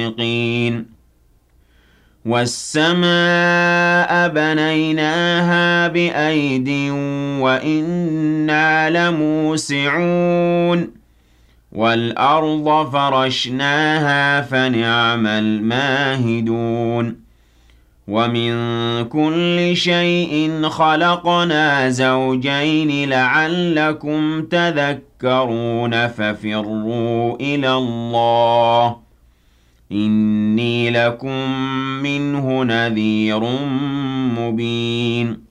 وَالسَّمَاءَ بَنَيْنَاهَا بِأَيْدٍ وَإِنَّا لَمُوسِعُونَ وَالْأَرْضَ فَرَشْنَاهَا فَنِعْمَ الْمَاهِدُونَ وَمِن كُلِّ شَيْءٍ خَلَقْنَا زَوْجَيْنِ لَعَلَّكُمْ تَذَكَّرُونَ فَفِرُّوا إِلَى اللَّهِ إِنِّي لَكُم مِّنْهُ نَذِيرٌ مُّبِينٌ